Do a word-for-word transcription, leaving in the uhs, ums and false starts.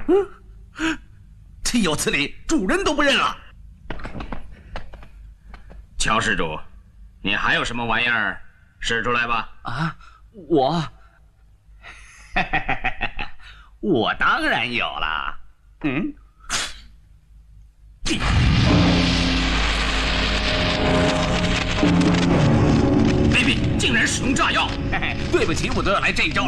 岂有此理！主人都不认了。 乔施主，你还有什么玩意儿？使出来吧！ 啊，我，我当然有了。嗯。 卑鄙，竟然使用炸药！ 嘿嘿，对不起，我都要来这一招。